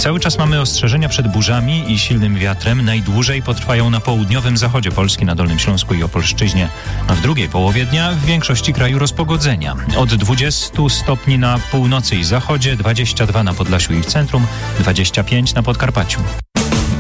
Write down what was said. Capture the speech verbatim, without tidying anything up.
Cały czas mamy ostrzeżenia przed burzami i silnym wiatrem. Najdłużej potrwają na południowym zachodzie Polski, na Dolnym Śląsku i Opolszczyźnie. W drugiej połowie dnia w większości kraju rozpogodzenia. Od dwudziestu stopni na północy i zachodzie, dwadzieścia dwa na Podlasiu i w centrum, dwadzieścia pięć na Podkarpaciu.